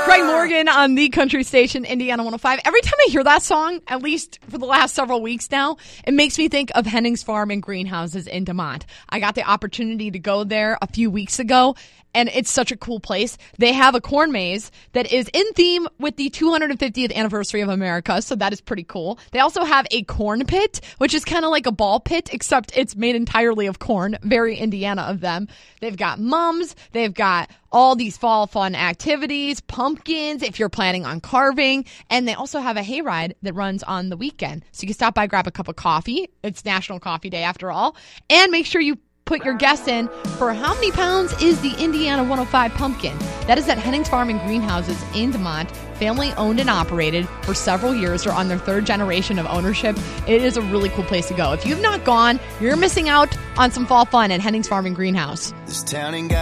Greg Morgan on the country station, Indiana 105. Every time I hear that song, at least for the last several weeks now, it makes me think of Hennings Farm and Greenhouses in DeMont. I got the opportunity to go there a few weeks ago, and it's such a cool place. They have a corn maze that is in theme with the 250th anniversary of America, so that is pretty cool. They also have a corn pit, which is kind of like a ball pit, except it's made entirely of corn. Very Indiana of them. They've got mums. They've got all these fall fun activities, pumpkins if you're planning on carving, and they also have a hayride that runs on the weekend. So you can stop by, grab a cup of coffee. It's National Coffee Day after all, and make sure you put your guess in for how many pounds is the Indiana 105 pumpkin. That is at Hennings Farm and Greenhouses in DeMont. Family owned and operated for several years. They're on their third generation of ownership. It is a really cool place to go. If you've not gone, you're missing out on some fall fun at Hennings Farm and Greenhouse. This town ain't got